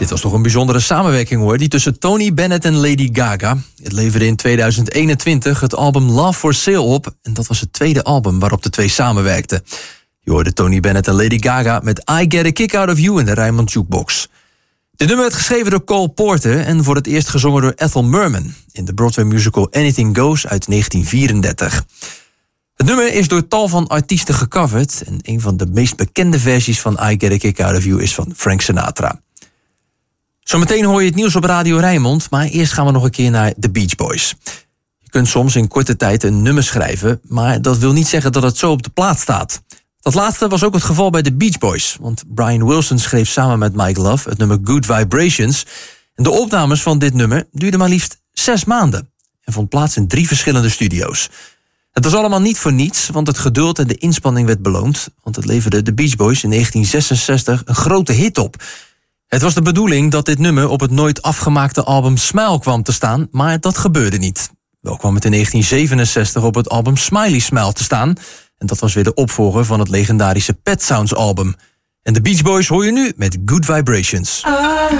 Dit was toch een bijzondere samenwerking hoor, die tussen Tony Bennett en Lady Gaga. Het leverde in 2021 het album Love for Sale op en dat was het tweede album waarop de twee samenwerkten. Je hoorde Tony Bennett en Lady Gaga met I Get a Kick Out of You in de Rijnmond Jukebox. Dit nummer werd geschreven door Cole Porter en voor het eerst gezongen door Ethel Merman in de Broadway musical Anything Goes uit 1934. Het nummer is door tal van artiesten gecoverd en een van de meest bekende versies van I Get a Kick Out of You is van Frank Sinatra. Zometeen hoor je het nieuws op Radio Rijnmond, maar eerst gaan we nog een keer naar The Beach Boys. Je kunt soms in korte tijd een nummer schrijven, maar dat wil niet zeggen dat het zo op de plaat staat. Dat laatste was ook het geval bij The Beach Boys, want Brian Wilson schreef samen met Mike Love het nummer Good Vibrations. En de opnames van dit nummer duurden maar liefst 6 maanden en vond plaats in 3 verschillende studio's. Het was allemaal niet voor niets, want het geduld en de inspanning werd beloond, want het leverde The Beach Boys in 1966 een grote hit op. Het was de bedoeling dat dit nummer op het nooit afgemaakte album Smile kwam te staan, maar dat gebeurde niet. Wel kwam het in 1967 op het album Smiley Smile te staan, en dat was weer de opvolger van het legendarische Pet Sounds album. En de Beach Boys hoor je nu met Good Vibrations.